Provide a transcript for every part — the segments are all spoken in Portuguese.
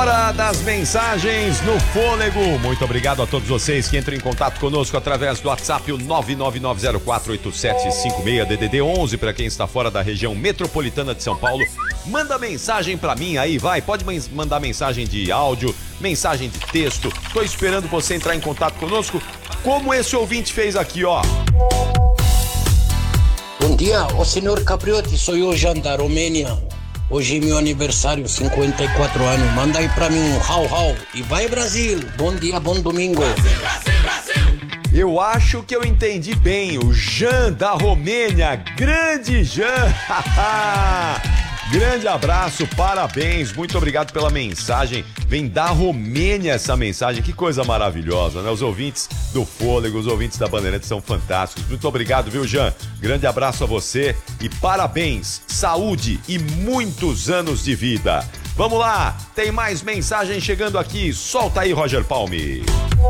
Hora das mensagens no Fôlego. Muito obrigado a todos vocês que entram em contato conosco através do WhatsApp, o 999048756, DDD 11, para quem está fora da região metropolitana de São Paulo. Manda mensagem para mim aí, vai. Pode mandar mensagem de áudio, mensagem de texto. Tô esperando você entrar em contato conosco, como esse ouvinte fez aqui, ó. Bom dia, o senhor Capriotti, sou eu, Jean, da Romênia. Hoje é meu aniversário, 54 anos. Manda aí pra mim um hau-hau. E vai, Brasil! Bom dia, bom domingo. Brasil, Brasil, Brasil. Eu acho que eu entendi bem. O Jean da Romênia. Grande Jean! Grande abraço, parabéns, muito obrigado pela mensagem. Vem da Romênia essa mensagem, que coisa maravilhosa, né? Os ouvintes do Fôlego, os ouvintes da Bandeirantes são fantásticos. Muito obrigado, viu, Jean? Grande abraço a você e parabéns, saúde e muitos anos de vida. Vamos lá, tem mais mensagem chegando aqui. Solta aí, Roger Palme.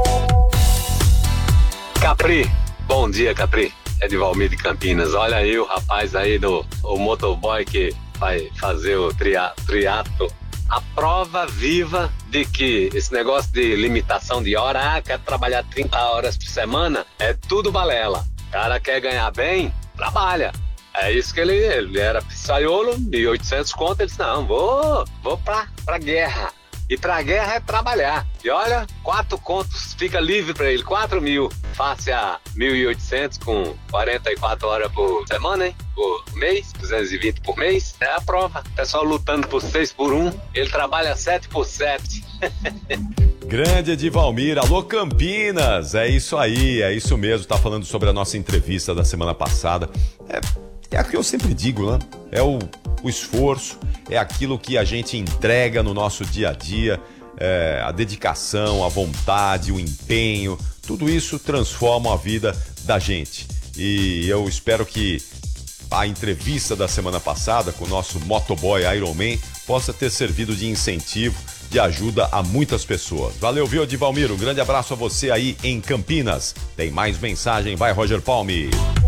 Capri, bom dia, Capri. É de Valmir de Campinas. Olha aí o rapaz aí o motoboy que vai fazer o triatlo. A prova viva de que esse negócio de limitação de hora, quer trabalhar 30 horas por semana, é tudo balela. O cara quer ganhar bem, trabalha. É isso que ele era pizzaiolo, 1.800 conto, ele disse, não, vou pra guerra. E pra guerra é trabalhar. E olha, 4 contos, fica livre pra ele, 4 mil. Face a 1.800 com 44 horas por semana, hein? Por mês, 220 por mês. É a prova. O pessoal lutando por 6 por 1, ele trabalha 7 por 7. Grande Edivalmir, alô Campinas, é isso aí, é isso mesmo, tá falando sobre a nossa entrevista da semana passada. É o que eu sempre digo, né? É o esforço, é aquilo que a gente entrega no nosso dia a dia, a dedicação, a vontade, o empenho, tudo isso transforma a vida da gente. E eu espero que a entrevista da semana passada com o nosso motoboy Ironman possa ter servido de incentivo, de ajuda a muitas pessoas. Valeu, viu, Edivalmir? Um grande abraço a você aí em Campinas. Tem mais mensagem, vai, Roger Palme.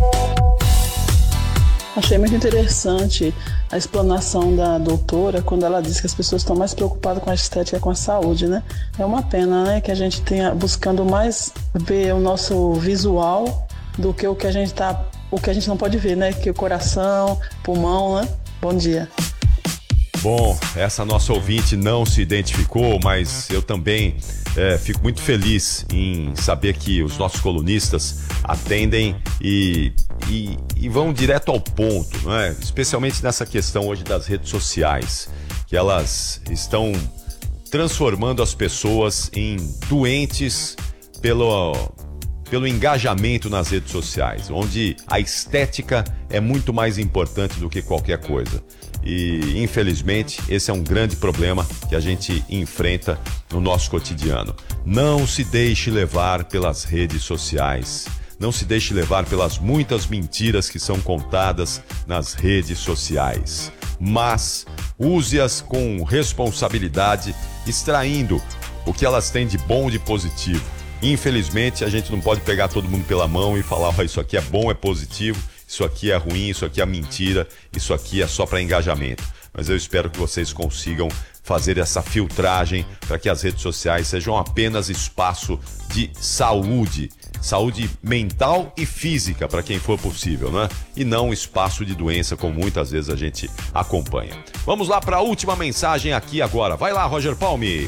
Achei muito interessante a explanação da doutora quando ela disse que as pessoas estão mais preocupadas com a estética e com a saúde, né? É uma pena, né, que a gente tenha buscando mais ver o nosso visual do que o que a gente não pode ver, né? Que o coração, pulmão, né? Bom dia. Bom, essa nossa ouvinte não se identificou, mas eu também fico muito feliz em saber que os nossos colunistas atendem e vão direto ao ponto, né? Especialmente nessa questão hoje das redes sociais, que elas estão transformando as pessoas em doentes pelo engajamento nas redes sociais, onde a estética é muito mais importante do que qualquer coisa. E, infelizmente, esse é um grande problema que a gente enfrenta no nosso cotidiano. Não se deixe levar pelas redes sociais. Não se deixe levar pelas muitas mentiras que são contadas nas redes sociais. Mas use-as com responsabilidade, extraindo o que elas têm de bom e de positivo. Infelizmente, a gente não pode pegar todo mundo pela mão e falar, isso aqui é bom, é positivo, isso aqui é ruim, isso aqui é mentira, isso aqui é só para engajamento. Mas eu espero que vocês consigam fazer essa filtragem para que as redes sociais sejam apenas espaço de saúde mental e física para quem for possível, né? E não espaço de doença, como muitas vezes a gente acompanha. Vamos lá para a última mensagem aqui agora. Vai lá, Roger Palme.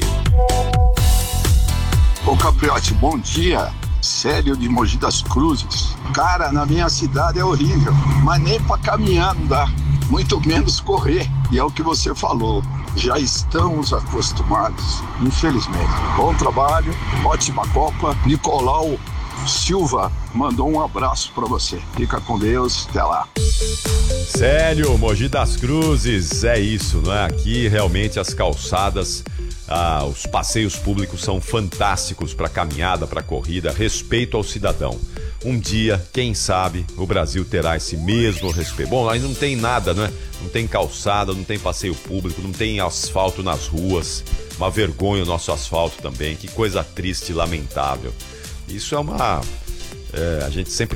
Ô Capriotti, bom dia. Célio de Mogi das Cruzes. Cara, na minha cidade é horrível, mas nem pra caminhar não dá, muito menos correr. E é o que você falou, já estamos acostumados, infelizmente. Bom trabalho, ótima Copa. Nicolau Silva mandou um abraço pra você. Fica com Deus, até lá. Célio, Mogi das Cruzes, é isso, não é? Aqui realmente as calçadas, os passeios públicos são fantásticos para caminhada, para corrida, respeito ao cidadão. Um dia, quem sabe, o Brasil terá esse mesmo respeito. Bom, aí não tem nada, né? Não tem calçada, não tem passeio público, não tem asfalto nas ruas. Uma vergonha o nosso asfalto também. Que coisa triste e lamentável. Isso é a gente sempre